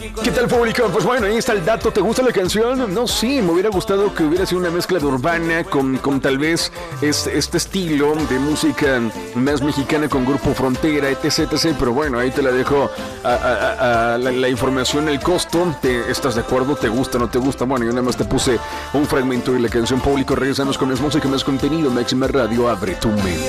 ¿Qué tal, público? Pues bueno, ahí está el dato. ¿Te gusta la canción? No, sí, me hubiera gustado que hubiera sido una mezcla de urbana con tal vez este estilo de música más mexicana con Grupo Frontera, etc, etc. Pero bueno, ahí te la dejo la información, el costo. ¿Estás de acuerdo? ¿Te gusta o no te gusta? Bueno, yo nada más te puse un fragmento de la canción. Público, regresamos con más música, más contenido. Máxima Radio, abre tu mente.